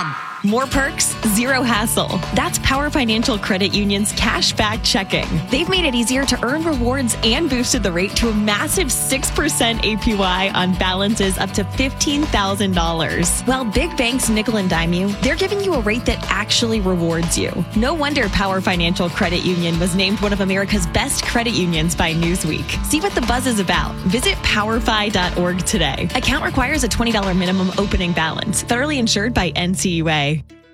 PowerFi.com. More perks, zero hassle. That's Power Financial Credit Union's Cashback Checking. They've made it easier to earn rewards and boosted the rate to a massive 6% APY on balances up to $15,000. While big banks nickel and dime you, they're giving you a rate that actually rewards you. No wonder Power Financial Credit Union was named one of America's best credit unions by Newsweek. See what the buzz is about. Visit PowerFi.org today. Account requires a $20 minimum opening balance. Federally insured by NCUA.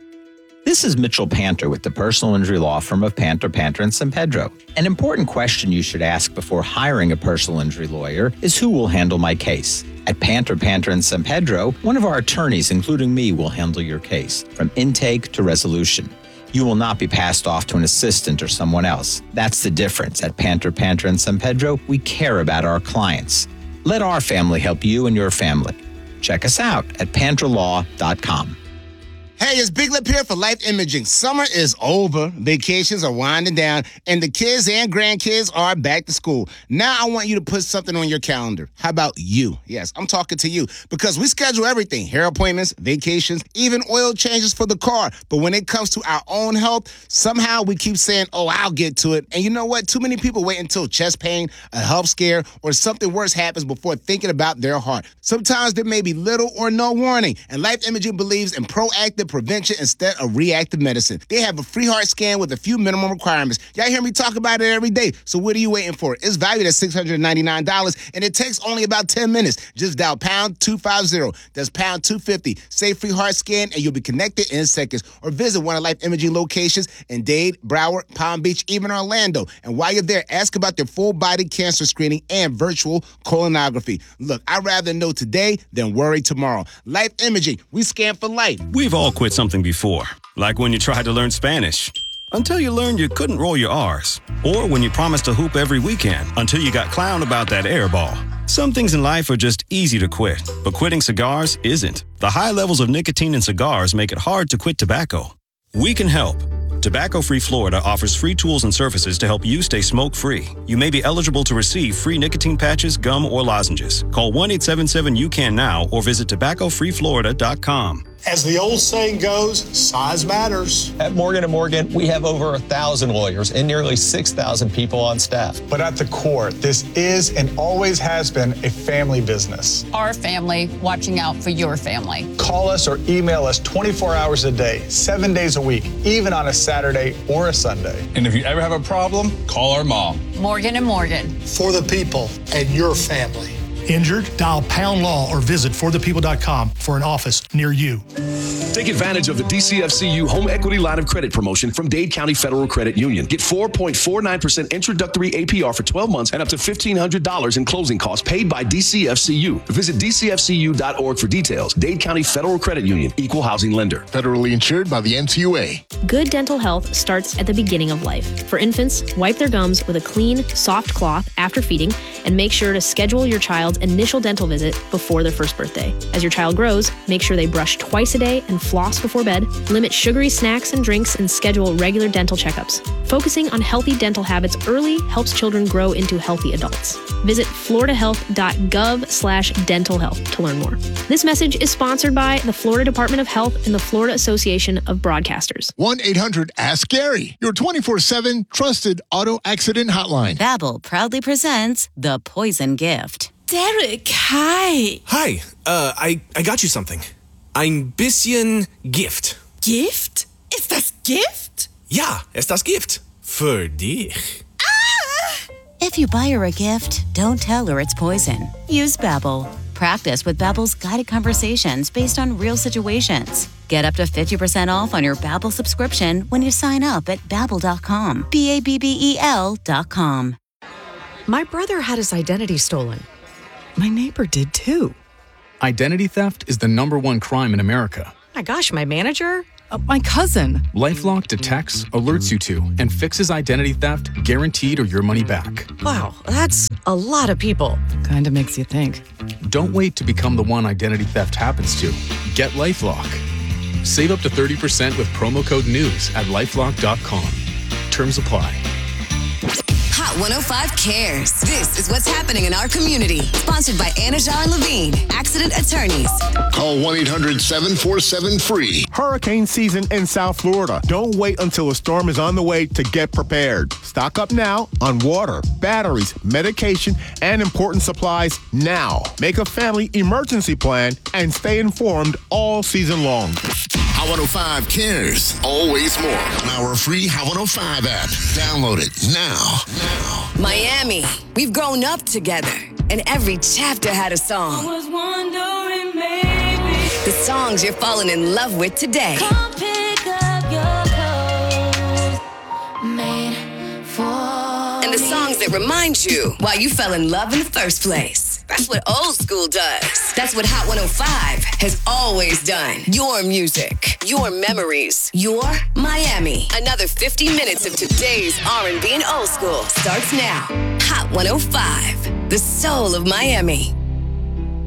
This is Mitchell Panter with the personal injury law firm of Panter, Panter, and San Pedro. An important question you should ask before hiring a personal injury lawyer is who will handle my case. At Panter, Panter, and San Pedro, one of our attorneys, including me, will handle your case from intake to resolution. You will not be passed off to an assistant or someone else. That's the difference. At Panter, Panter, and San Pedro, we care about our clients. Let our family help you and your family. Check us out at panterlaw.com. Hey, it's Big Lip here for Life Imaging. Summer is over, vacations are winding down, and the kids and grandkids are back to school. Now I want you to put something on your calendar. How about you? Yes, I'm talking to you because we schedule everything, hair appointments, vacations, even oil changes for the car. But when it comes to our own health, somehow we keep saying, oh, I'll get to it. And you know what? Too many people wait until chest pain, a health scare, or something worse happens before thinking about their heart. Sometimes there may be little or no warning, and Life Imaging believes in proactive prevention instead of reactive medicine. They have a free heart scan with a few minimum requirements. Y'all hear me talk about it every day. So what are you waiting for? It's valued at $699, and it takes only about 10 minutes. Just dial pound 250. That's pound 250. Say free heart scan, and you'll be connected in seconds. Or visit one of Life Imaging locations in Dade, Broward, Palm Beach, even Orlando. And while you're there, ask about their full-body cancer screening and virtual colonography. Look, I'd rather know today than worry tomorrow. Life Imaging, we scan for life. We've all quit something before, like when you tried to learn Spanish, until you learned you couldn't roll your R's, or when you promised to hoop every weekend until you got clowned about that air ball. Some things in life are just easy to quit, but quitting cigars isn't. The high levels of nicotine in cigars make it hard to quit tobacco. We can help. Tobacco Free Florida offers free tools and services to help you stay smoke-free. You may be eligible to receive free nicotine patches, gum, or lozenges. Call 1-877-YOU-CAN now or visit tobaccofreeflorida.com. As the old saying goes, size matters. At Morgan & Morgan, we have over 1,000 lawyers and nearly 6,000 people on staff. But at the core, this is and always has been a family business. Our family watching out for your family. Call us or email us 24 hours a day, 7 days a week, even on a Saturday or a Sunday. And if you ever have a problem, call our mom. Morgan & Morgan. For the people and your family. Injured? Dial Pound Law or visit forthepeople.com for an office near you. Take advantage of the DCFCU Home Equity Line of Credit promotion from Dade County Federal Credit Union. Get 4.49% introductory APR for 12 months and up to $1,500 in closing costs paid by DCFCU. Visit DCFCU.org for details. Dade County Federal Credit Union, Equal Housing Lender. Federally insured by the NCUA. Good dental health starts at the beginning of life. For infants, wipe their gums with a clean, soft cloth after feeding, and make sure to schedule your child's initial dental visit before their first birthday. As your child grows, make sure they brush twice a day and floss before bed, limit sugary snacks and drinks, and schedule regular dental checkups. Focusing on healthy dental habits early helps children grow into healthy adults. Visit floridahealth.gov/dental health to learn more. This message is sponsored by the Florida Department of Health and the Florida Association of Broadcasters. 1-800-ASK-GARY, your 24/7 trusted auto accident hotline. Babbel proudly presents The Poison Gift. Derek, hi. Hi, I got you something. Ein bisschen Gift. Gift? Ist das Gift? Ja, ist das Gift. Für dich. Ah! If you buy her a gift, don't tell her it's poison. Use Babbel. Practice with Babbel's guided conversations based on real situations. Get up to 50% off on your Babbel subscription when you sign up at Babbel.com. Babbel.com. My brother had his identity stolen. My neighbor did too. Identity theft is the #1 crime in America. My gosh, my manager? My cousin. LifeLock detects, alerts you to, and fixes identity theft guaranteed or your money back. Wow, that's a lot of people. Kinda makes you think. Don't wait to become the one identity theft happens to. Get LifeLock. Save up to 30% with promo code NEWS at LifeLock.com. Terms apply. Hot 105 Cares. This is what's happening in our community. Sponsored by Anajar and Levine, accident attorneys. Call 1-800-747-FREE. Hurricane season in South Florida. Don't wait until a storm is on the way to get prepared. Stock up now on water, batteries, medication, and important supplies now. Make a family emergency plan and stay informed all season long. Hot 105 Cares. Always more on our free Hot 105 app. Download it now. Miami, we've grown up together, and every chapter had a song. Was wondering maybe The songs you're falling in love with today. come pick up your clothes made for And the songs that remind you why you fell in love in the first place. That's what old school does. That's what Hot 105 has always done. Your music, your memories, your Miami. Another 50 minutes of today's R&B and old school starts now. Hot 105, the soul of Miami.